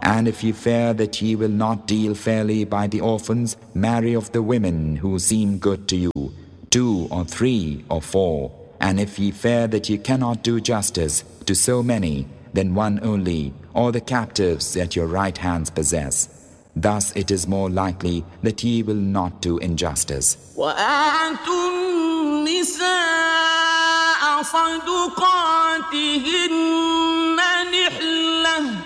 And if ye fear that ye will not deal fairly by the orphans, marry of the women who seem good to you, 2 or 3 or 4. And if ye fear that ye cannot do justice to so many, then one only, or the captives that your right hands possess. Thus it is more likely that ye will not do injustice. وآتوا النساء صدقاتهن